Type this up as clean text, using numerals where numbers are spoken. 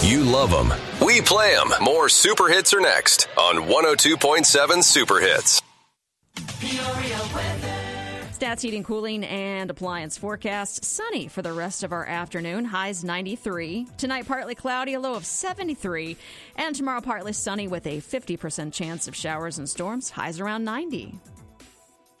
You love them. We play them. More Super Hits are next on 102.7 Super Hits. Stats, heating, cooling, and appliance forecast. Sunny for the rest of our afternoon. Highs 93. Tonight, partly cloudy, a low of 73. And tomorrow, partly sunny with a 50% chance of showers and storms. Highs around 90.